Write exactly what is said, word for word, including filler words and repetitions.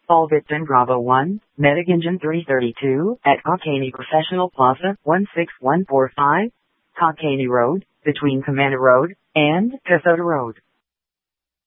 Fullerton Bravo one, Medic Engine three thirty-two, at Cockaigne Professional Plaza, one six one four five, Cockaigne Road, between Commander Road and Casota Road.